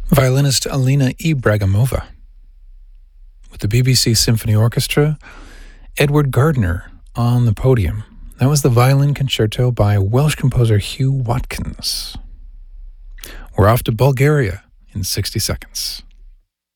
Violinist Alina Ibragimova. With the BBC Symphony Orchestra, Edward Gardner on the podium. That was the violin concerto by Welsh composer Hugh Watkins. We're off to Bulgaria in 60 seconds.